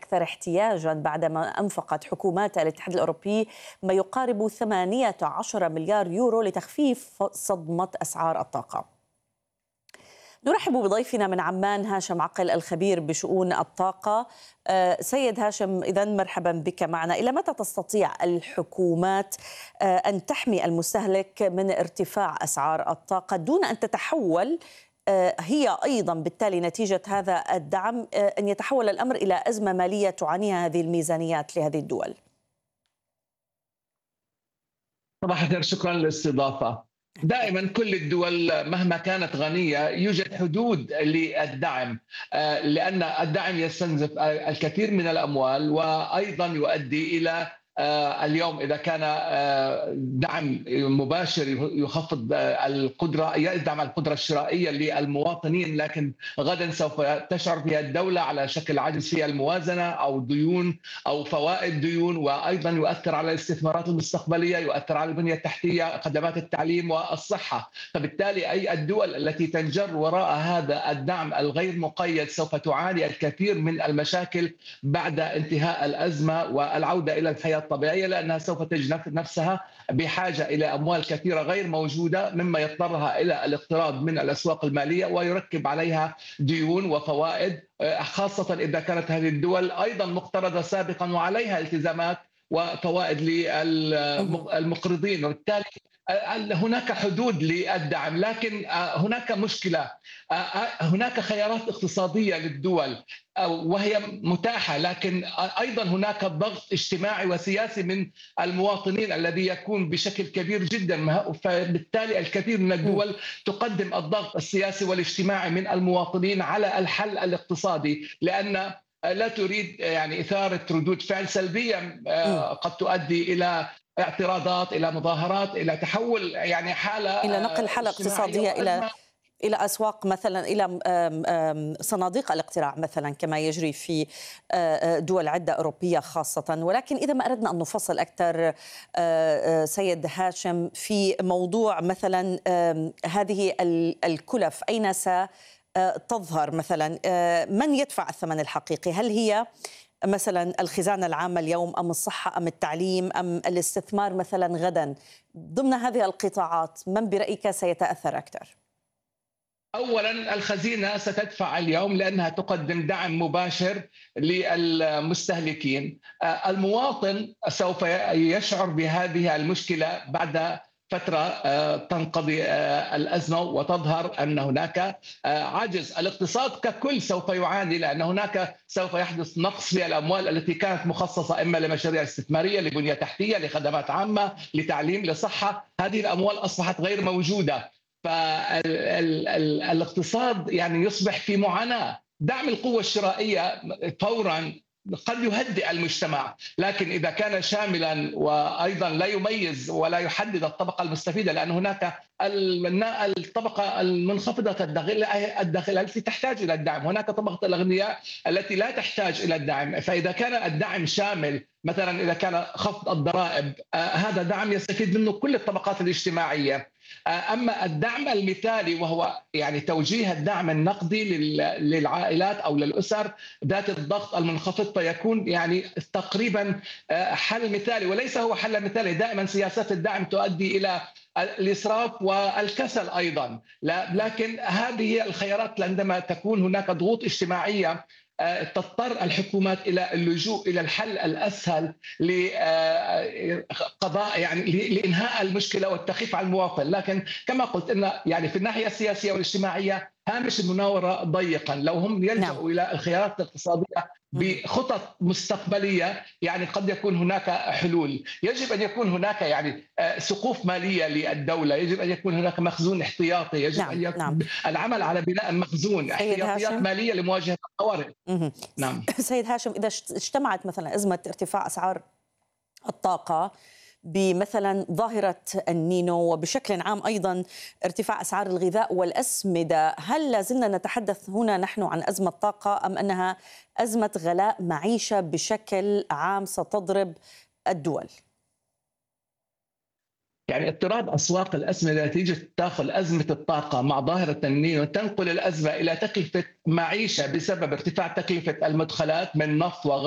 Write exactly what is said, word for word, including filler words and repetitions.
الأكثر احتياجاً بعدما أنفقت حكومات الاتحاد الأوروبي ما يقارب ثمانية عشر مليار يورو لتخفيف صدمة أسعار الطاقة. نرحب بضيفنا من عمان هاشم عقل الخبير بشؤون الطاقة. سيد هاشم، إذن مرحبا بك معنا. إلى متى تستطيع الحكومات أن تحمي المستهلك من ارتفاع أسعار الطاقة دون أن تتحول هي أيضا بالتالي نتيجة هذا الدعم أن يتحول الأمر إلى أزمة مالية تعانيها هذه الميزانيات لهذه الدول؟ صباح الخير، شكرا للاستضافة. دائما كل الدول مهما كانت غنية يوجد حدود للدعم، لأن الدعم يستنزف الكثير من الأموال وأيضا يؤدي إلى اليوم إذا كان دعم مباشر يخفض القدرة، يدعم القدرة الشرائية للمواطنين، لكن غدا سوف تشعر بها الدولة على شكل عجز في الموازنة أو ديون أو فوائد ديون، وأيضا يؤثر على الاستثمارات المستقبلية، يؤثر على البنية التحتية، خدمات التعليم والصحة. فبالتالي أي الدول التي تنجر وراء هذا الدعم الغير مقيد سوف تعاني الكثير من المشاكل بعد انتهاء الأزمة والعودة إلى الحياة الطبيعية، لأنها سوف تجد نفسها بحاجة إلى أموال كثيرة غير موجودة، مما يضطرها إلى الاقتراض من الأسواق المالية ويركب عليها ديون وفوائد، خاصة إذا كانت هذه الدول أيضا مقترضة سابقا وعليها التزامات وفوائد للمقرضين، وبالتالي هناك حدود للدعم. لكن هناك مشكلة، هناك خيارات اقتصادية للدول وهي متاحة، لكن أيضا هناك ضغط اجتماعي وسياسي من المواطنين الذي يكون بشكل كبير جدا، فبالتالي الكثير من الدول تقدم الضغط السياسي والاجتماعي من المواطنين على الحل الاقتصادي، لأن لا تريد يعني إثارة ردود فعل سلبية قد تؤدي إلى اعتراضات، إلى مظاهرات، إلى تحول يعني حالة إلى نقل حالة اقتصادية إلى إلى أسواق مثلا، إلى صناديق الاقتراع مثلا كما يجري في دول عدة أوروبية خاصة. ولكن إذا ما أردنا أن نفصل أكثر سيد هاشم في موضوع مثلا هذه الكلف، أين ستظهر مثلا؟ من يدفع الثمن الحقيقي؟ هل هي مثلا الخزانة العامة اليوم أم الصحة أم التعليم أم الاستثمار مثلا غدا؟ ضمن هذه القطاعات من برأيك سيتأثر أكثر؟ أولا الخزينة ستدفع اليوم لأنها تقدم دعم مباشر للمستهلكين. المواطن سوف يشعر بهذه المشكلة بعد فترة تنقضي الأزمة وتظهر أن هناك عجز. الاقتصاد ككل سوف يعاني، لأن هناك سوف يحدث نقص في الأموال التي كانت مخصصة إما لمشاريع استثمارية، لبنية تحتية، لخدمات عامة، لتعليم، لصحة. هذه الأموال أصبحت غير موجودة، فالاقتصاد يعني يصبح في معاناة. دعم القوة الشرائية فورا قد يهدئ المجتمع، لكن إذا كان شاملا وأيضا لا يميز ولا يحدد الطبقة المستفيدة، لأن هناك الطبقة المنخفضة الدخل التي تحتاج إلى الدعم، هناك طبقة الأغنياء التي لا تحتاج إلى الدعم. فإذا كان الدعم شامل، مثلا إذا كان خفض الضرائب، هذا دعم يستفيد منه كل الطبقات الاجتماعية. أما الدعم المثالي وهو يعني توجيه الدعم النقدي للعائلات أو للأسر ذات الضغط المنخفض، فيكون يعني تقريبا حل مثالي، وليس هو حل مثالي. دائما سياسات الدعم تؤدي إلى الإسراف والكسل أيضا، لكن هذه الخيارات عندما تكون هناك ضغوط اجتماعية تضطر الحكومات إلى اللجوء إلى الحل الأسهل لقضاء يعني لإنهاء المشكلة والتخفيف على المواطن. لكن كما قلت إن يعني في الناحية السياسية والاجتماعية هامش المناورة ضيقا. لو هم يلجأوا نعم. إلى الخيارات الاقتصادية بخطط مستقبلية، يعني قد يكون هناك حلول. يجب أن يكون هناك يعني سقوف مالية للدولة، يجب أن يكون هناك مخزون احتياطي، يجب نعم. أن يكون نعم. العمل على بناء مخزون احتياطيات مالية لمواجهة الطوارئ. نعم. سيد هاشم، إذا اجتمعت مثلا أزمة ارتفاع أسعار الطاقة بمثلا ظاهرة النينو وبشكل عام أيضا ارتفاع أسعار الغذاء والأسمدة، هل لازلنا نتحدث هنا نحن عن أزمة طاقة أم أنها أزمة غلاء معيشة بشكل عام ستضرب الدول؟ يعني اضطراب أسواق الأسمدة نتيجة تداخل أزمة الطاقة مع ظاهرة النينو تنقل الأزمة إلى تكلفة معيشة بسبب ارتفاع تكلفة المدخلات من نفط